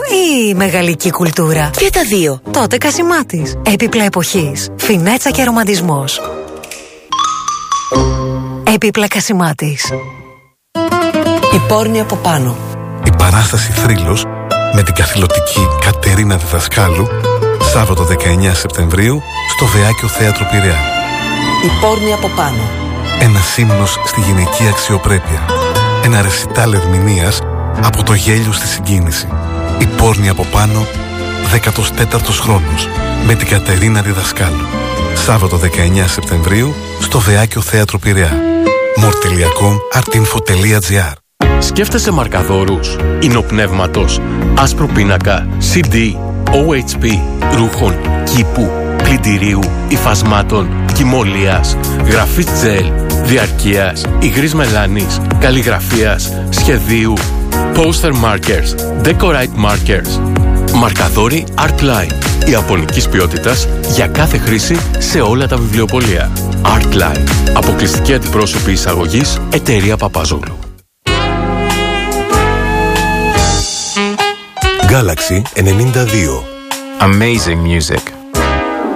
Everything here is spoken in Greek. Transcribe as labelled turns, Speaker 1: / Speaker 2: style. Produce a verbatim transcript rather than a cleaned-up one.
Speaker 1: ή η μεγαλική κουλτούρα?
Speaker 2: Και τα δύο.
Speaker 1: Τότε Κασιμάτης. Έπιπλα εποχής. Φινέτσα και ρομαντισμός. Έπιπλα Κασιμάτης.
Speaker 2: Η πόρνη από πάνω.
Speaker 3: Η παράσταση Θρύλος με την καθηλωτική Κατερίνα Διδασκάλου, Σάββατο δεκαεννέα Σεπτεμβρίου στο Βεάκιο Θέατρο Πειραιά.
Speaker 2: Η πόρνη από πάνω.
Speaker 3: Ένας ύμνος στη γυναική αξιοπρέπεια. Ένα ρεσιτάλ ερμηνείας από το γέλιο στη συγκίνηση. Η πόρνη από πάνω, δέκατος τέταρτος χρόνος, με την Κατερίνα Διδασκάλου. Σάββατο δεκαεννέα Σεπτεμβρίου στο Βεάκιο Θέατρο Πειραιά. μορ τελεία κομ, artinfo τελεία gr.
Speaker 4: Σκέφτεσαι μαρκαδόρους, ινοπνεύματος, άσπρο πίνακα, σι ντι, ο έιτς πι, ρούχων, κήπου, πλυντηρίου, υφασμάτων, κοιμωλίας, γραφής τζελ, διαρκείας, υγρής μελάνης, καλλιγραφίας, σχεδίου, poster markers, decorate markers. Μαρκαδόροι Artline, ιαπωνικής ποιότητας για κάθε χρήση σε όλα τα βιβλιοπωλεία. Artline, αποκλειστική αντιπρόσωπη εισαγωγής, εταιρεία Παπαζόγλου.
Speaker 5: Galaxy ενενήντα δύο.
Speaker 6: Amazing music.